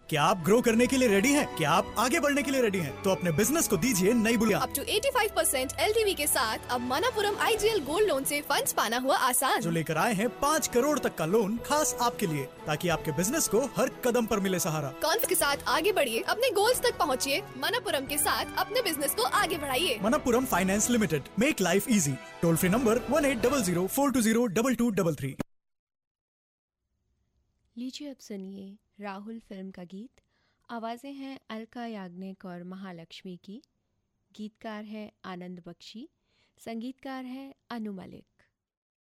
क्या आप ग्रो करने के लिए रेडी हैं? क्या आप आगे बढ़ने के लिए रेडी हैं? तो अपने बिजनेस को दीजिए नई बुनियाद। अप टू 85% LTV के साथ अब मनापुरम IGL गोल्ड लोन से फंड्स पाना हुआ आसान। जो लेकर आए हैं 5 करोड़ तक का लोन खास आपके लिए, ताकि आपके बिजनेस को हर कदम पर मिले सहारा। कॉन्फिडेंस के साथ आगे बढ़िए, अपने गोल्स तक पहुँचिए। मनापुरम के साथ अपने बिजनेस को आगे बढ़ाइए। Manappuram finance limited, make life easy. Toll free number 1800-420-2233। लीजिए अब सुनिए राहुल फिल्म का गीत। आवाज़ें हैं अलका याग्निक और महालक्ष्मी की। गीतकार है आनंद बख्शी, संगीतकार है अनु मलिक।